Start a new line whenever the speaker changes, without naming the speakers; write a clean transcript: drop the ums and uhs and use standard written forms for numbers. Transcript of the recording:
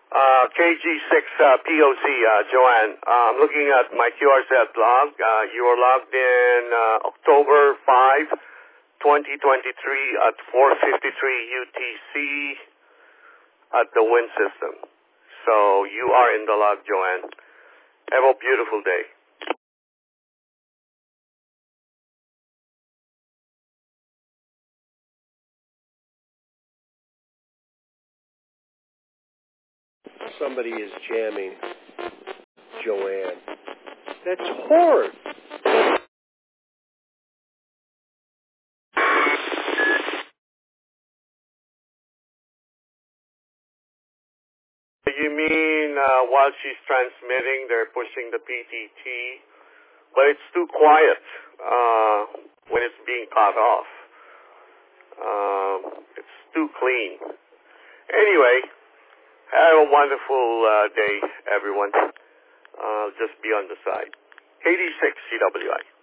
KG6 POC, Joanne. I'm looking at my QRZ log. You were logged in October 5, 2023 at 4:53 UTC at the wind system. So you are in the log, Joanne. Have a beautiful day.
Somebody is jamming Joanne. That's horrid.
You mean while she's transmitting, they're pushing the PTT, but it's too quiet when it's being cut off. It's too clean. Anyway, have a wonderful day, everyone. Just be on the side. 86 CWI.